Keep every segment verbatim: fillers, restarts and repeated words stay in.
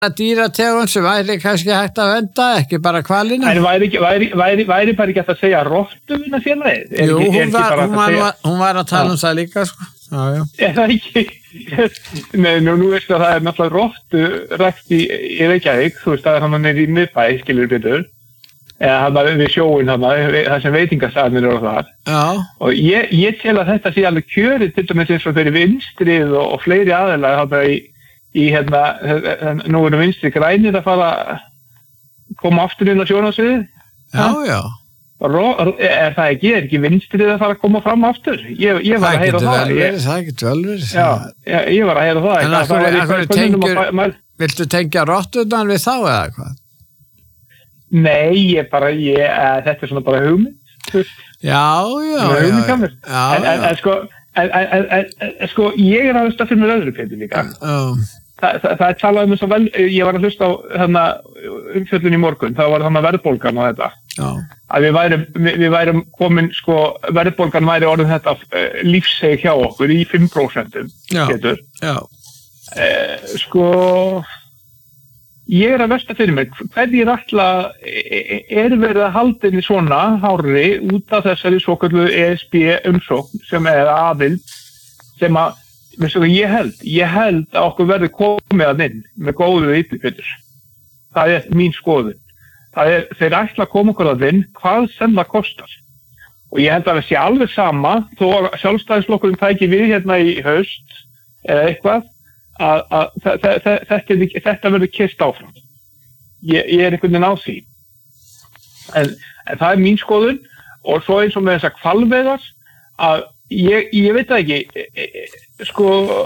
dýrategund sem væri kannski hægt að venda, ekki bara hvalina. En væri, ekki, væri, væri, væri bara ekki að segja rottuvina félagið? Jú, ekki, hún, var, hún, var, segja... hún var að tala um það líka, sko. Já, já. Er það ekki? Nei, nú, nú veistu að það er náttúrulega rotturækt í, í Reykjavík, þú veist, það er hann nýr í miðbæ, skilur betur, eða hann við sjóin hann, það sem veitingastæðnir eru þar. Já. Og ég, ég tel að þetta sé alveg kjörið til dæmis eins og fyrir vinstrið og, og fleiri aðeinslega þarna í í hérna, nú erum vinstri grænir að fara koma aftur inn á sjónarsviðið. Já, já. Ró, er það ekki, er ekki vinstrið að fara að koma fram aftur? Ég, ég var að heyra það. Vel verið, það getur vel verið. Já, ég, ég var að heyra það. En að hverju, að hverju tengjur, að, viltu tengja rottunan við þá eða hvað? Nei, ég bara, ég, þetta er svona bara hugmynd. Já, já, já. já, já. En, en, en sko, en, en, en, en sko, ég er að hlusta fyrir mér öðru Pétur líka. Um. Það, það, það er talað um þess að vel, ég var að hlusta á þarna umfjöllun í morgun, það var þarna verðbólgan og þetta. Já. Að við værum, við, við værum komin, sko, verðbólgan væri orðin þetta uh, lífseig hjá okkur í fimm prósent. Já, getur. já. Uh, sko, ég er að velta fyrir mér, hverjir ætla, er verið að halda inn í svona hári út af þessari svoköldu E S B umsókn sem er aðild, sem að Veistu, ég held, ég held að okkur verði komið að inn með góðu yfirbyttur. Það er mín skoðun. Það er, þeir ætla að koma okkur að inn hvað sem það kostar. Og ég held að það sé alveg sama, þó að sjálfstæðisflokkurinn tæki við hérna í haust eða eitthvað, að, að þetta, þetta, þetta verður keyrt áfram. Ég, ég er einhvern veginn á því. En, en það er mín skoðun og svo eins og með þessar hvalveiðar að Ég, ég veit það ekki, sko,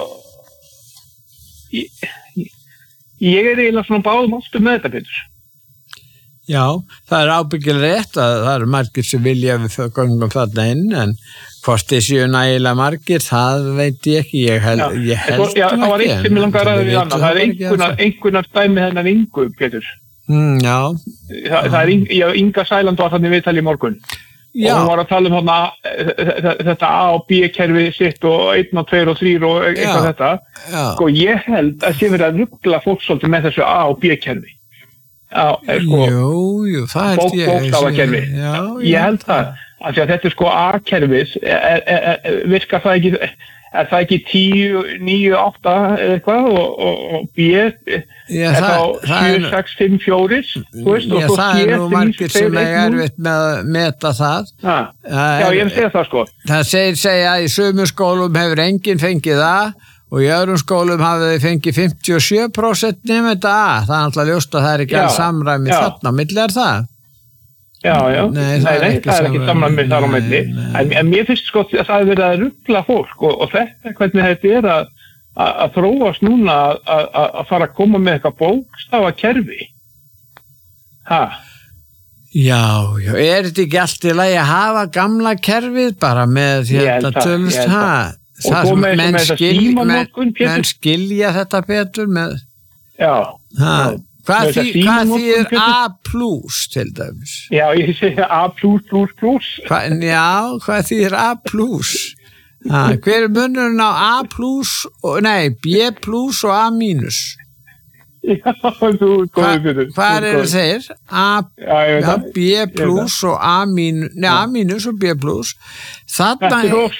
ég, ég er eiginlega svona báðum áttum með þetta, Pétur. Já, það er ábyggilega rétt að það eru margir sem vilja við göngum þarna inn, en hvort þið séu nægilega margir, það veit ég ekki, ég held, já, ég held já, það var eitt sem ég langar að ræða við annað, það er einhvernar, einhvernar dæmi hennar Ingu, Pétur. Mm, já. Þa, það er, já, Inga Sæland var þannig viðtali í morgun. Já. Og hún var að tala um hana, þetta A og B kerfi sitt og einn og tveir og þrýr og eitthvað þetta. Já. Sko ég held að sé verið að rugla fólk svolítið með þessu A og B kerfi. Já, sko. Jú, jú, það held bók, ég. Bókstafakerfi. Já, ég held það. Af því að þetta er sko A-kerfis, er, er, er, virkar það ekki, er það ekki tíu, níu, átta eitthvað og, og, og B já, er þá sjö, sex, fimm, fjórir þú veist, já, og svo það er nú margir sem er erfitt með að meta það. Ha, já, ég er að segja það sko. Það segir segja að í sömu skólum hefur enginn fengið það og í öðrum skólum hafið þið fengið fimmtíu og sjö prósent nefnum þetta A. Það er alltaf ljóst að það er ekki alls samræmi þarna, milli er það? Já, já, nei, nei, nei, það er ekki samræmið þar á milli, en, en mér finnst sko að það er verið að rugla fólk og, og þetta, hvernig þetta er að, að, að þróast núna að, að, að fara að koma með eitthvað bókstafakerfi. Ha? Já, já, er þetta ekki allt í lagi að hafa gamla kerfið bara með þetta tölst, ha? Og svo með þess að símanótkun, Pétur. Menn skilja þetta betur með... Já, ha. Hvað þýðir A plus til dæmis? Já, ég segja A plus plus plus. Hva, já, hvað þýðir A plus? Ah, hver er munurinn á A plus, og, nei, B plus og A minus? Já, þú góður fyrir. Hvað er það segir? A, já, já, B plus og A minus, nei, A minus og B plus. Þarna,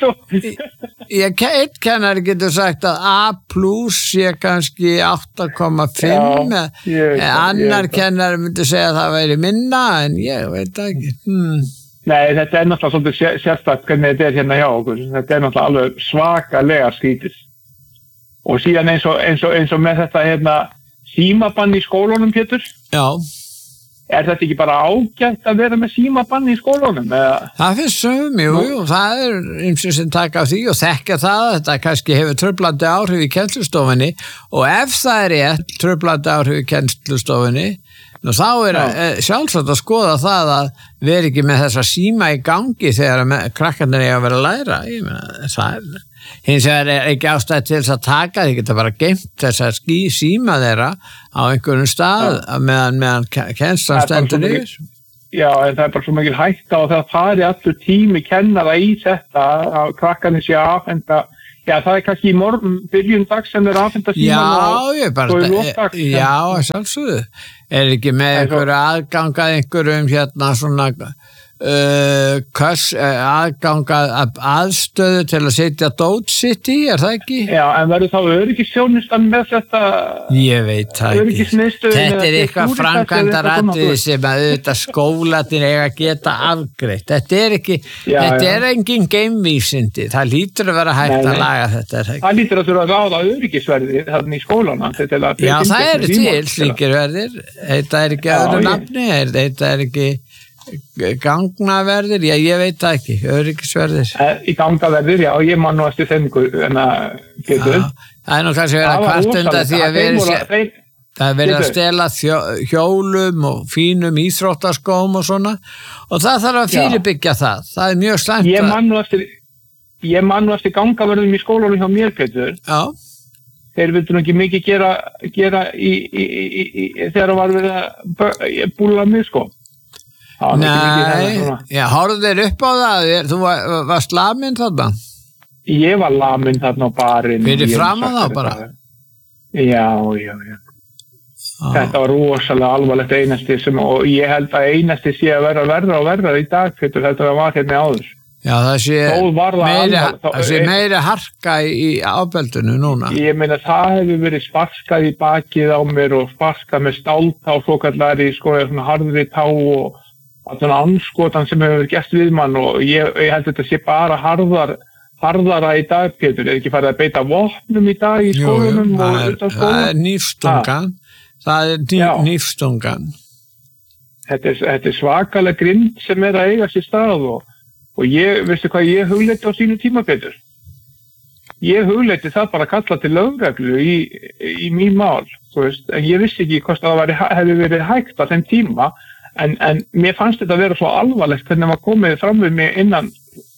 ég, einn kennari getur sagt að A plus sé kannski átta komma fimm, annar kennari myndi segja að það væri minna, en ég veit ekki. Hmm. Nei, þetta er náttúrulega svolítið sérstakt hvernig þetta er hérna hjá okkur. Þetta er náttúrulega alveg svakalega skrítið. Og síðan eins og, eins og, eins og með þetta hérna símabann í skólunum, Pétur. Já. Er þetta ekki bara ágætt að vera með símabann í skólunum? Eða? Það finnst sögum, jú, jú, það er eins sem taka af því og þekka það að þetta kannski hefur truflandi áhrif í kennslustofunni og ef það er rétt truflandi áhrif í kennslustofunni, nú þá er eh, sjálfsagt að skoða það að vera ekki með þessa síma í gangi þegar krakkarnir eiga að vera að læra. Ég meina, það er... Hins vegar er ekki ástæð til þess að taka, þið geta bara geimt þess að skí síma þeirra á einhverjum stað ja. meðan, meðan kennslan stendur yfir. Já, en það er bara svo mikil hætta og það fari allur tími kennara í þetta að krakkarnir sé afhenda Já, það er kannski í morgun, byrjun dag sem er afhenda síman og... Já, ég bara... Lóttak, já, sjálfsögðu. Er ekki með einhverju aðgangað einhverjum hérna svona... Uh, kass, uh, aðgangað aðstöðu til að setja dót sitt í, er það ekki? Já, en verður þá öryggisþjónustan með þetta? Ég veit það ekki. Þetta er eitthvað framkvæmdaratriði sem að auðvitað skólarnir eiga að geta afgreitt. Þetta er ekki, já, þetta já. er engin geimvísindi. Það lítur að vera hægt nei, nei. að laga þetta. Er það lítur að þurfa að ráða öryggisverði þarna í skólana. Já, það eru til slíkir verðir. Þetta er ekki öðru nafni, þetta er ekki gangnaverðir, já ég veit það ekki öryggisverðir í gangnaverðir, já ég man nú eftir þeim en að getur það er nú kannski verið að kvartunda því að verið það er verið að stela hjólum og fínum íþróttaskóm og svona og það þarf að fyrirbyggja það það er mjög slæmt ég man nú eftir ég man nú eftir gangnaverðum í skólanum hjá mér Pétur já þeir vildu nú ekki mikið gera, gera í, í, í, í, þegar það var verið að búla mig sko Nei, já, horfðir upp á það, þú var, varst lamin þarna? Ég var lamin þarna á barinn. Fyrir fram á það bara? Já, já, já. Ah. Þetta var rosalega alvarlegt einasti sem, og ég held að einasti sé að vera verða og verða í dag, fyrir þetta var hérna áður. Já, það sé meiri, það sé meiri harka í ábeldinu núna. Ég meina, það hefur verið sparskað í bakið á mér og sparskað með stáltá, svo kallari, sko, svona harðri tá og að svona anskotan sem hefur gert við mann og ég, ég held að þetta sé bara harðar, harðara í dag, Pétur, er ekki farið að beita vopnum í dag í skólunum? Jú, jú, það er nýfstungan, það er ný, nýfstungan. Þetta er, þetta er svakalega grind sem er að eiga sér stað og, og ég, veistu hvað, ég hugleiti á sínu tíma, Pétur. Ég hugleiti það bara að kalla til lögreglu í, í mín mál, þú veist, en ég vissi ekki hvort það væri, hefði verið hægt á þeim tíma. En, en mér fannst þetta að vera svo alvarlegt hvernig maður komið fram við mig innan,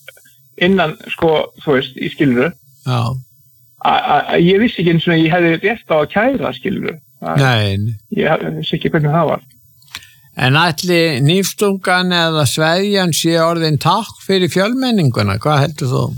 innan sko, þú veist, í skiluru. Já. Að ég vissi ekki eins og ég hefði rétt á að kæra skiluru. Nei. Ég vissi ekki hvernig það var. En ætli nýfstungan eða sveðjan sé orðin takk fyrir fjölmenninguna, hvað heldur þú?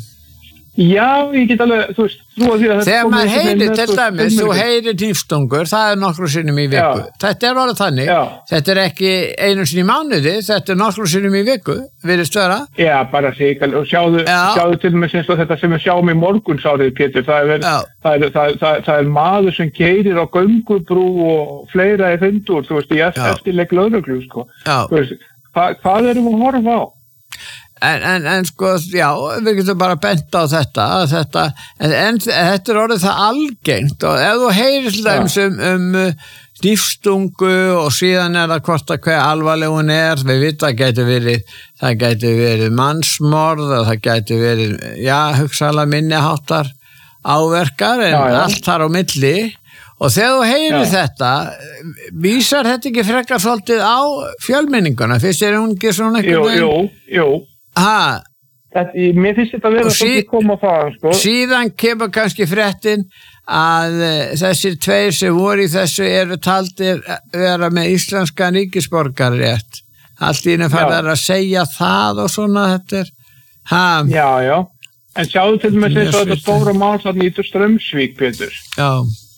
Já, ég get alveg, þú veist, þú að því að þegar maður heyrir til dæmis, þú heyrir nýfstungur, það er nokkru sinnum í viku. Já. Þetta er orðið þannig, já. Þetta er ekki einu sinni í mánuði, þetta er nokkru sinnum í viku, virðist vera. Já, bara sigal, og sjáðu, sjáðu til mig sem þetta sem við sjáum í morgunsárið, Pétur, það er, það, er, það, það, það er maður sem keyrir á göngubrú og fleira í fundur, þú veist, í eftirleik lögreglu, sko. Já. Þú veist, hvað, hvað erum við að horfa á? En, en, en sko, já, við getum bara bent á þetta, þetta en, en þetta er orðið það algengt og ef þú heyrir þeim sem um nýfstungu og síðan er það hvort að hver alvarleg hún er, við vitum að það gæti verið, það gæti verið mannsmorð og það gæti verið, já, hugsaðlega minniháttar áverkar en já, já. Allt þar á milli og þegar þú heyrir já. Þetta, vísar þetta ekki frekar svolítið á fjölmenninguna, fyrst er hún ekki svona eitthvað? Jú, jú, jú. Ha. Þetta, mér finnst þetta að vera sí, svolítið koma að fara sko. Síðan kemur kannski fréttin að uh, þessir tveir sem voru í þessu eru taldir vera með íslenskan ríkisborgararétt allt í einu farið að segja það og svona þetta er ha. Já, já, en sjáðu til með þess að þetta stóra mál þannig í Straumsvík, Pétur. Já.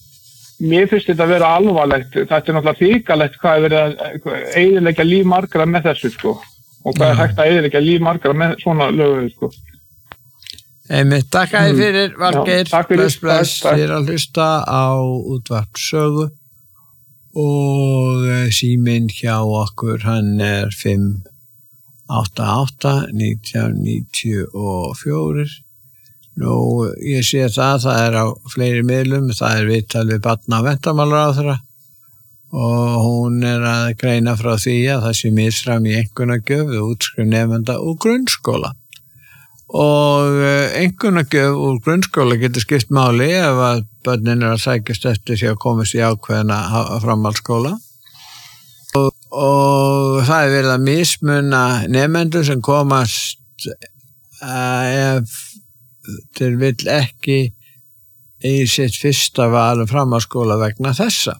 Mér finnst þetta að vera alvarlegt, þetta er náttúrulega þykalegt hvað er verið að eyðileggja líf margra með þessu sko. Og hvað er hægt að eyðileggja líf margra með svona lögu, sko. Einmitt, takk að þið fyrir, Valgeir. Já, takk fyrir. Bless, bless. Þið er að hlusta á Útvarp Sögu og síminn hjá okkur, hann er fimm átta átta nítján níutíu og fjögur. Nú, ég sé það, það er á fleiri miðlum, það er viðtal við barna- og menntamálaráðherra og hún er að greina frá því að það sé misræmi í einkunnagjöf við útskrift nemenda úr grunnskóla og einkunnagjöf úr grunnskóla getur skipt máli ef að börnin er að sækjast eftir því að komast í ákveðna framhaldsskóla og, og það er verið að mismuna nemendur sem komast ef þeir vill ekki í sitt fyrsta val framhaldsskóla vegna þessa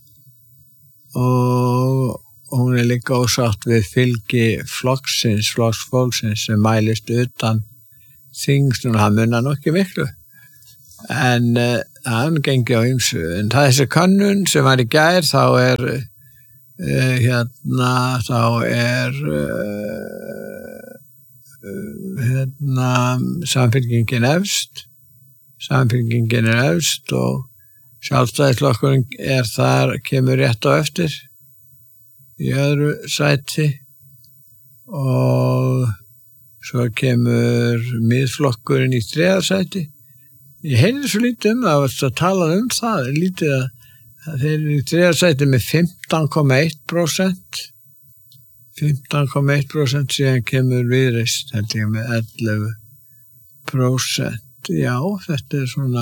og hún er líka ósátt við fylgi flokksins, flokksfólksins sem mælist utan þingst og hann munar nú ekki miklu en uh, hann gengi á ýmsu. En það þessi könnun sem var í gær, þá er uh, hérna, þá er uh, uh, hérna Samfylkingin efst, Samfylkingin er efst og Sjálfstæðisflokkurinn er þar, kemur rétt á eftir í öðru sæti og svo kemur Miðflokkurinn í þriðja sæti. Ég heyrði svo lítið um það, að tala um það, lítið að, að þeir eru í þriðja sæti með fimmtán komma eitt prósent, fimmtán komma eitt prósent síðan kemur Viðreisn, held ég, með ellefu prósent. Já, þetta er svona,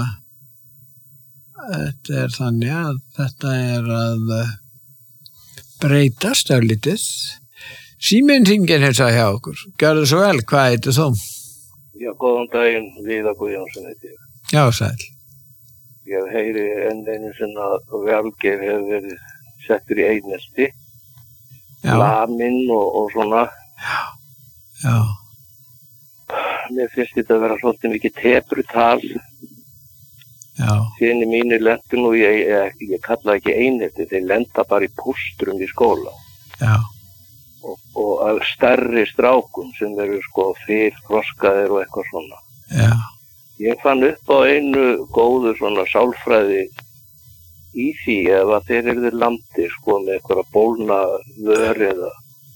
þetta er þannig að þetta er að breytast örlítið. Síminn hringir hins að hjá okkur. Gjörðu svo vel, hvað heitir þú? Já, góðan daginn, Viðar Guðjónsson heiti ég. Já, sæl. Ég heyri enn einu sinna að Valgeir hefur verið settur í einelti, laminn og, og svona. Já, já. Mér finnst þetta að vera svolítið mikið teprutal. Já. Þínir mínir lentu nú, ég, ég, ég kalla ekki einelti, þeir lenda bara í pústrum í skóla. Já. Og, og að stærri strákum sem eru sko fyrr þroskaðir og eitthvað svona. Já. Ég fann upp á einu góðu svona sálfræði í því ef að þeir eru landi sko með eitthvað bólna vör eða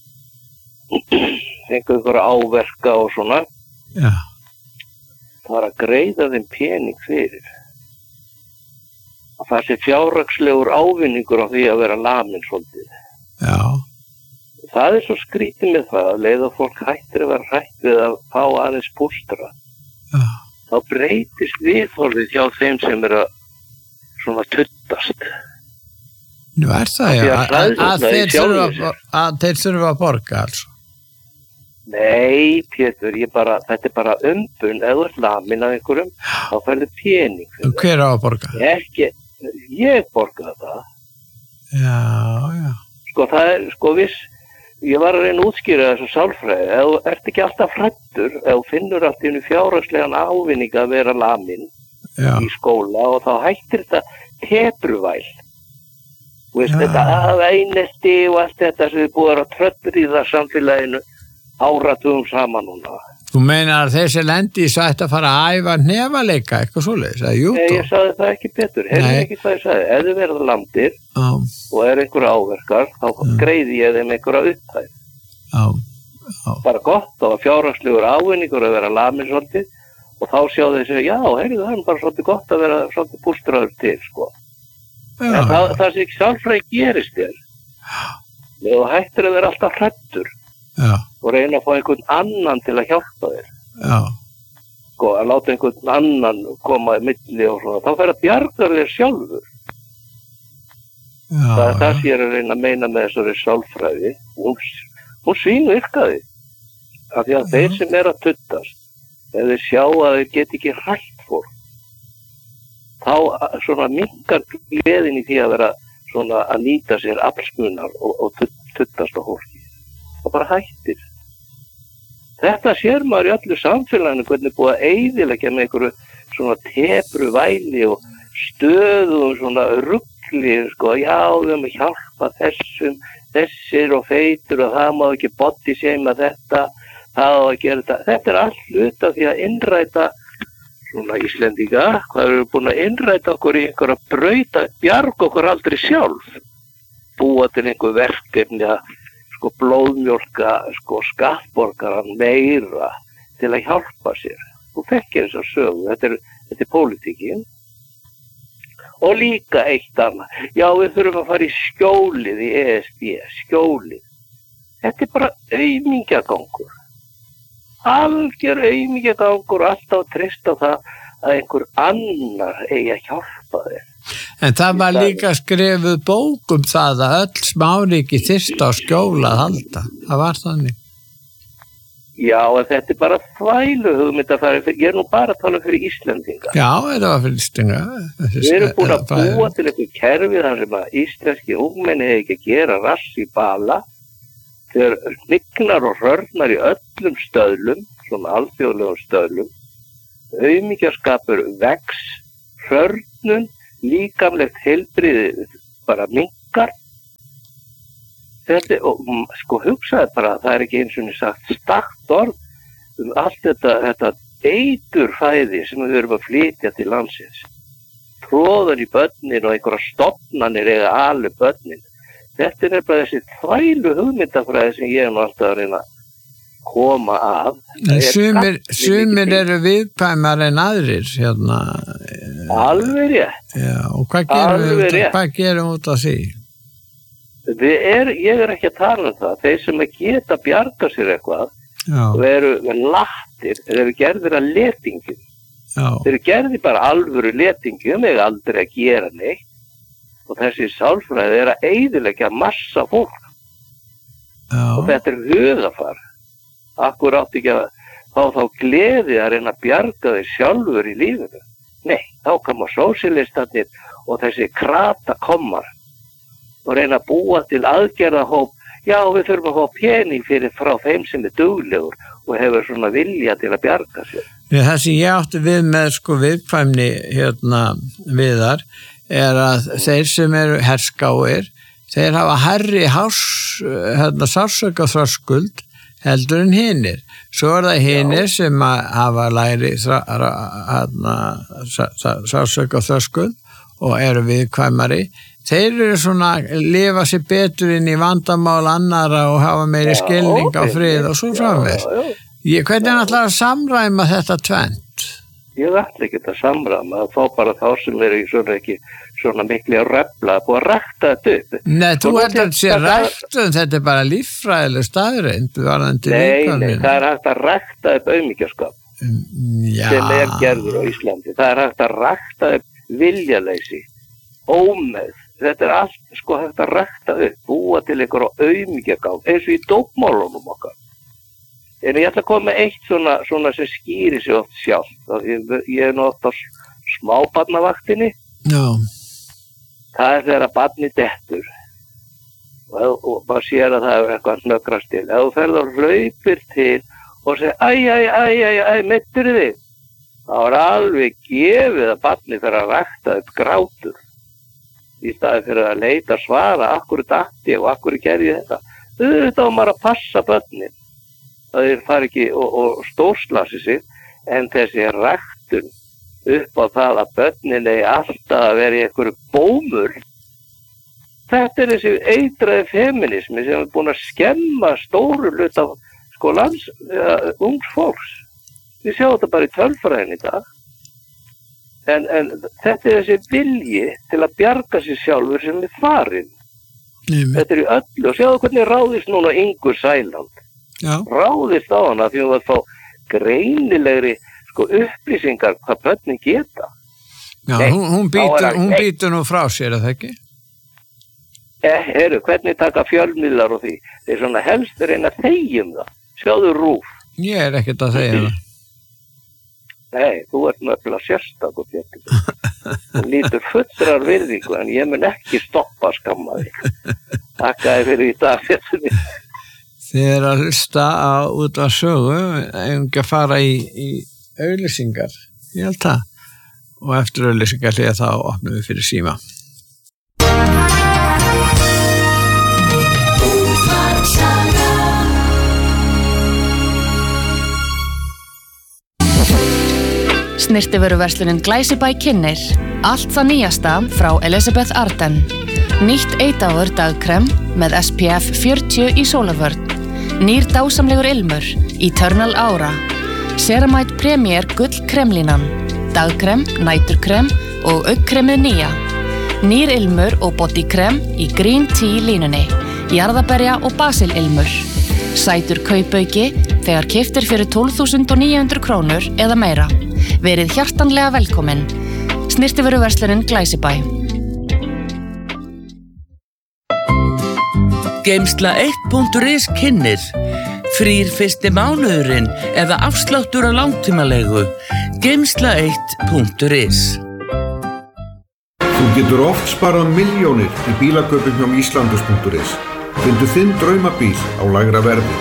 einhverja áverka og svona. Já. Það var að greiða þeim pening fyrir. Að það sé fjárhagslegur ávinningur á því að vera lamin svolítið. Já. Það er svo skrítið með það að leiða fólk hættir að vera hrætt við að fá aðeins pústra. Já. Þá breytist viðhorfið hjá þeim sem er að svona tuttast. Nú er það, já, að, að, að, þeir þurfa, að þeir þurfa að borga alls. Nei, Pétur, ég bara, þetta er bara umbun, ef þú ert lamin af einhverjum, þá færðu pening fyrir það. Hver á að borga? Ekki, ég borga það. Já, já. Sko, það er, sko, viss, ég var að reyna að útskýra þessu sálfræði, ef þú ert ekki alltaf hræddur, ef þú finnur allt í einu fjárhagslegan ávinning að vera lamin já. Í skóla og þá hættir þetta tepruvæl. Þú veist, já. Þetta að einelti og allt þetta sem við búið að tröllur í það samfélaginu áratugum saman núna. Þú meinar að þessi lendi í sætt að fara að æfa nefaleika, eitthvað svoleiðis, eða júdó? Nei, ég sagði það ekki betur, hefði ekki það ég sagði. Ef þið verða landir um. og er einhverja áverkar, þá um. greiði ég þeim einhverja upphæð. Um. Um. Bara gott, þá var fjárhagslegur ávinningur að vera lamin svolítið og þá sjá þeir segja, já, heyrðu, það er bara svolítið gott að vera svolítið pústraður til, sko. Já, en það, það sem ekki sjálfræði gerist þér, með þú hættir að vera alltaf hræddur. Já. Og reyna að fá einhvern annan til að hjálpa þér. Já. Sko, að láta einhvern annan koma í milli og svona, þá fer að bjarga þér sjálfur. Já. Það er það sem ég er að reyna að meina með þessari sálfræði. Hún, hún svínvirkaði. Af því að já. Þeir sem er að tuttast, ef þeir sjá að þeir get ekki hrætt fólk, þá svona minnkar gleðin í því að vera svona að nýta sér aflsmunar og, og tuttast á fólki. Það bara hættir. Þetta sér maður í öllu samfélaginu hvernig búið að eyðileggja með einhverju svona tepru væli og stöðum svona rugli, sko, já, við höfum að hjálpa þessum, þessir og feitur og það má ekki body shame að þetta, það á að gera þetta. Þetta er allt hlut af því að innræta svona Íslendinga, hvað eru búin að innræta okkur í einhverja brauta, bjarga okkur aldrei sjálf, búa til einhver verkefni að sko blóðmjólka sko skattborgaran meira til að hjálpa sér. Þú þekkir þess að sögu, þetta er, þetta er pólitíkin. Og líka eitt annað, já við þurfum að fara í skjólið í E S B, skjólið. Þetta er bara aumingjagangur. Algjör aumingjagangur, alltaf treyst á það að einhver annar eigi að hjálpa þér. En það var líka skrifuð bók um það að öll smáríki þyrftu á skjóla að halda. Það var þannig. Já, en þetta er bara þvælu hugmynd að fara fyrir, ég er nú bara að tala fyrir Íslendinga. Já, þetta var fyrir Íslendinga. Við erum búin að búa til eitthvað kerfi þar sem að íslenski ungmenni hefur ekki að gera rass í bala, þegar hnignar og hörnar í öllum stöðlum, svona alþjóðlegum stöðlum, aumingjaskapur vex hrörnun, líkamlegt heilbrigði bara minnkar. Þetta, og sko hugsaði bara, það er ekki eins og sagt stakt orð um allt þetta, þetta eiturfæði sem við erum að flytja til landsins. Tróðar í börnin og einhverja stofnanir eða alveg börnin. Þetta er nefnilega þessi þvælu hugmyndafræði sem ég er nú alltaf að reyna að koma að. Sumir, sumir eru viðkvæmar en aðrir hérna. Alveg rétt. Já, og hvað gerum við, hvað gerum út af því? Við er, ég er ekki að tala um það. Þeir sem geta bjarga sér eitthvað Já. og eru lattir, þeir eru gerðir að letingum. Já. Þeir eru gerðir bara alvöru letingum, eða aldrei að gera neitt. Og þessi sálfræði er að eyðileggja massa fólk. Já. Og þetta er hugafar. Akkur átti ekki að fá þá gleði að reyna að bjarga þeir sjálfur í lífinu. Nei, þá koma sósíalistarnir og þessi krata kommar og reyna að búa til aðgerðahóp. Já, við þurfum að fá pening fyrir frá þeim sem er duglegur og hefur svona vilja til að bjarga sér. Það sem ég átti við með sko viðkvæmni hérna viðar er að þeir sem eru herskáir, þeir hafa hærri hás, hérna sársaukaþröskuld heldur en hinir. Svo er það hinir Já. sem hafa læri hérna sársaukaþröskuld og eru viðkvæmari. Þeir eru svona lifa sér betur inn í vandamál annara og hafa meiri Já, skilning á frið og svo framvegis. Ég, hvernig er alltaf að samræma þetta tvennt? Ég ætla ekki að samræma, að fá bara þá sem eru svona ekki svona miklu að refla, að búa að rækta þetta upp. Nei, þú heldur að sé ræktun, þetta er bara líffræðileg staðreind. Nei, nei, það er hægt að rækta upp aumingjaskap sem er gerður á Íslandi. Það er hægt að rækta upp viljaleysi, ómeð. Þetta er allt sko hægt að rækta upp, búa til einhver á aumingjagátt, eins og í dópmálunum okkar. En ég ætla að koma með eitt svona, svona sem skýri sig oft sjálf. Ég, ég er nú oft á smábarnavaktinni. Já. Það er þegar að barni dettur. Og, og maður sér að það er eitthvað snöggrast til. Ef þú ferð og hlaupir til og segir, æ, æ, æ, æ, æ, meittur þig. Það var alveg gefið að barni fyrir að rækta upp grátur. Í staði fyrir að leita svara, akkur datti og akkur gerði þetta. Þetta var maður að passa börnin. Það er fari ekki og, og stórslasi sig, en þessi ræktun upp á það að börnin eigi alltaf að vera í einhverju bómur. Þetta er þessi eitraði feminismi sem er búin að skemma stóru hluta af sko lands, uh, ungs fólks. Við sjáum þetta bara í tölfræðin í dag. En, en þetta er þessi vilji til að bjarga sér sjálfur sem er farin. Mm. Þetta er í öllu. Og sjáðu hvernig ráðist núna Ingur Sæland. Já. Ráðist á hana því að fá greinilegri sko, upplýsingar hvað börnin geta. Já, Nei, hún, hún býtur hún býtur nú frá sér, er það ekki? Eh, heru, hvernig taka fjölmiðlar og því? Þeir svona helst reyna að þegja um það. Sjáðu RÚV. Ég er ekkert að þegja það. Nei, þú ert nefnilega sérstak og fjölmiðlar. Þú lítur fullrar virðingu en ég mun ekki stoppa skamma þig. Takk fyrir í dag fyrir Þið er að hlusta á út af sögu, einhverja fara í, í auglýsingar, ég held það. Og eftir auglýsingar hlýða þá opnum við fyrir síma. Snyrtivöruverslunin Glæsibæ kynnir allt það nýjasta frá Elizabeth Arden. Nýtt eitt-áður dagkrem með S P F fjörutíu í sólarvörn. Nýr dásamlegur ilmur, Eternal Aura, Ceramide Premier gull kremlínan, dagkrem, næturkrem og augkremið nýja. Nýr ilmur og bodykrem í Green Tea línunni, jarðaberja og basililmur. Sætur kaupauki þegar keyptir fyrir tólf þúsund níu hundruð krónur eða meira. Verið hjartanlega velkomin. Snyrtivöruverslunin Glæsibæ. Geimsla eitt punktur is kynnir frýr fyrsti mánuðurinn eða afsláttur á langtímalegu. Geimsla eitt punktur is. Þú getur oft sparað milljónir í bílakaupum hjá Íslandus punktur is. Fyndu þinn draumabíl á lægra verði.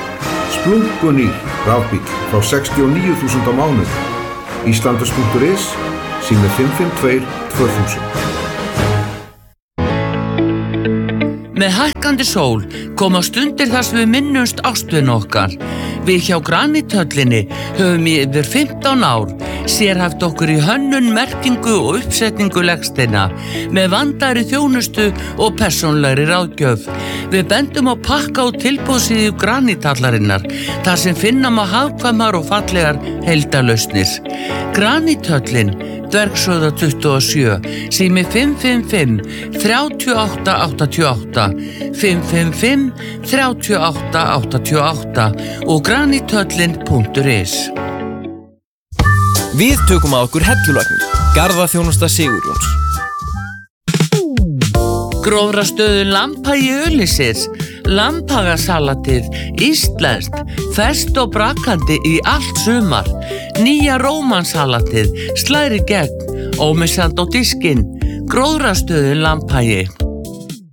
Splunkunýr rafbíl frá sextíu og níu þúsund á mánuð. Íslandus punktur is sími fimm fimm tvö tvö þúsund. Með hækkandi sól koma stundir þar sem við minnumst ástvin okkar. Við hjá Granithöllinni höfum í yfir fimmtán ár sérhæft okkur í hönnun, merkingu og uppsetningu legsteina með vandaðri þjónustu og persónlegri ráðgjöf. Við bendum á pakka og tilboðsíðu Granithallarinnar þar sem finna má hagkvæmar og fallegar heildarlausnir. Granithöllin, Dvergshöfða tuttugu og sjö, sími fimm fimm fimm þrjú átta átta átta, fimm fimm fimm þrjú átta átta átta og granithöllin punktur is. Við tökum að okkur hellulagnir, garðaþjónusta Sigurjóns. Grófrastöðu Lambhagi Öllisis, Lambhagasalatið, íslenskt, ferskt og brakandi í allt sumar. Nýja rómansalatið, slæri gegn, ómissandi á diskinn, Grófrastöðu Lambhagi.